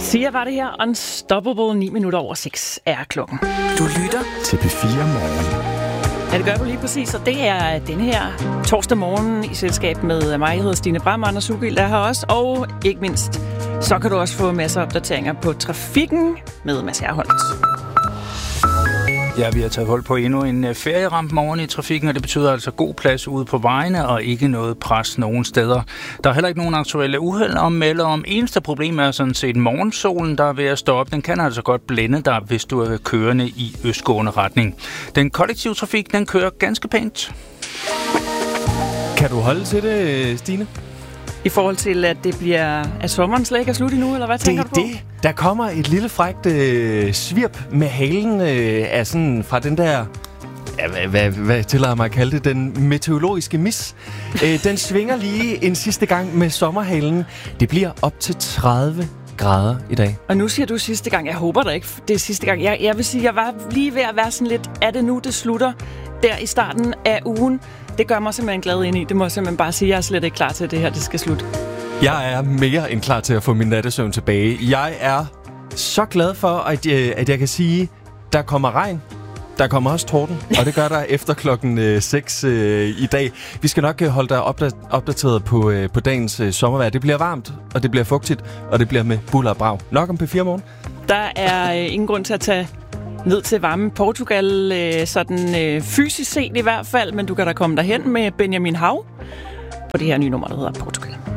Sia var det her. Unstoppable. 9 minutter over 6 er klokken. Du lytter til P4 Morgen. Ja, det gør du lige præcis, og det er denne her torsdag morgen i selskab med mig. Jeg hedder Stine Bram, Anders Ugild er her også, og ikke mindst, så kan du også få masser af opdateringer på trafikken med Mads Herholdt. Ja, vi har taget hold på endnu en ferieramt morgen i trafikken, og det betyder altså god plads ude på vejene og ikke noget pres nogen steder. Der er heller ikke nogen aktuelle uheld at melde om. Eneste problem er sådan set morgensolen, der er ved at stå op. Den kan altså godt blænde dig, hvis du er kørende i østgående retning. Den kollektive trafik, den kører ganske pænt. Kan du holde til det, Stine? I forhold til, at sommeren slet ikke er slut endnu, eller hvad tænker du på? Det. Der kommer et lille frækt svirp med halen af sådan fra den der... Ja, hvad tillader mig at kalde det? Den meteorologiske mis. Den svinger lige en sidste gang med sommerhalen. Det bliver op til 30 grader i dag. Og nu siger du sidste gang. Jeg håber da ikke, det er sidste gang. Jeg vil sige, jeg var lige ved at være sådan lidt... Er det nu, det slutter? Der i starten af ugen. Det gør mig simpelthen glad ind i. Det må jeg simpelthen bare sige. Jeg er slet ikke klar til, at det her det skal slutte. Jeg er mere end klar til at få min nattesøvn tilbage. Jeg er så glad for, at jeg kan sige, der kommer regn. Der kommer også torden, og det gør der efter klokken 6 i dag. Vi skal nok holde dig opdateret på dagens sommervejr. Det bliver varmt, og det bliver fugtigt, og det bliver med buller og brag. Nok om P4 Morgen. Der er ingen grund til at tage ned til varme Portugal, sådan fysisk set i hvert fald, men du kan da komme derhen med Benjamin Hav på det her nye nummer, der hedder Portugal.